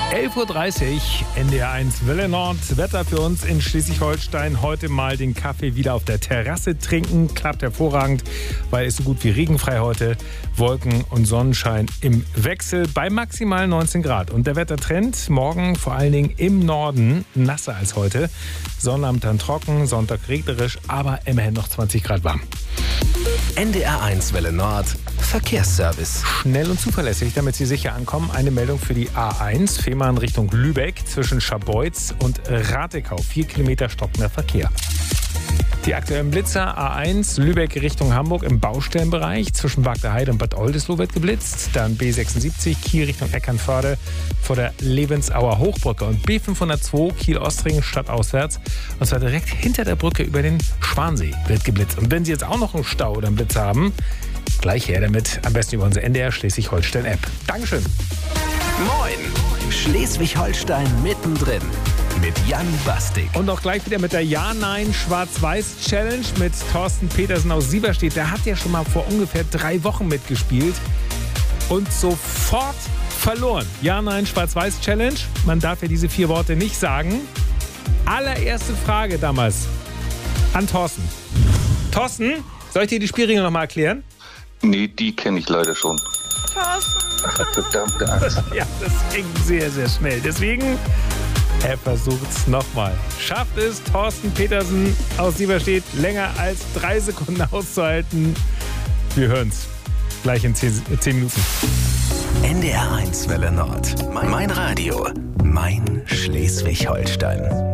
11.30 Uhr, NDR1 Welle Nord. Wetter für uns in Schleswig-Holstein. Heute mal den Kaffee wieder auf der Terrasse trinken. Klappt hervorragend, weil es so gut wie regenfrei heute. Wolken und Sonnenschein im Wechsel bei maximal 19 Grad. Und der Wettertrend morgen vor allen Dingen im Norden nasser als heute. Sonnabend dann trocken, Sonntag regnerisch, aber immerhin noch 20 Grad warm. NDR1 Welle Nord. Verkehrsservice. Schnell und zuverlässig, damit Sie sicher ankommen. Eine Meldung für die A1, Fehmarn Richtung Lübeck, zwischen Scharbeutz und Ratekau. 4 Kilometer stockender Verkehr. Die aktuellen Blitzer, A1, Lübeck Richtung Hamburg im Baustellenbereich. Zwischen Bagdaheide und Bad Oldesloe wird geblitzt. Dann B76, Kiel Richtung Eckernförde vor der Levensauer Hochbrücke. Und B502, Kiel-Ostringen stadtauswärts. Und zwar direkt hinter der Brücke über den Schwansee wird geblitzt. Und wenn Sie jetzt auch noch einen Stau oder einen Blitz haben, gleich her damit, am besten über unsere NDR Schleswig-Holstein-App. Dankeschön. Moin, Schleswig-Holstein mittendrin mit Jan Bastik. Und auch gleich wieder mit der Ja-Nein-Schwarz-Weiß-Challenge mit Thorsten Petersen aus Sieverstedt. Der hat ja schon mal vor ungefähr 3 Wochen mitgespielt und sofort verloren. Ja-Nein-Schwarz-Weiß-Challenge. Man darf ja diese 4 Worte nicht sagen. Allererste Frage damals an Thorsten. Thorsten, soll ich dir die Spielregeln nochmal erklären? Nee, die kenne ich leider schon. Verdammte Angst. Ja, das ging sehr, sehr schnell. Deswegen, er versucht's nochmal. Schafft es Thorsten Petersen aus Sieverstedt länger als 3 Sekunden auszuhalten? Wir hören's gleich in 10 Minuten. NDR1 Welle Nord. Mein Radio. Mein Schleswig-Holstein.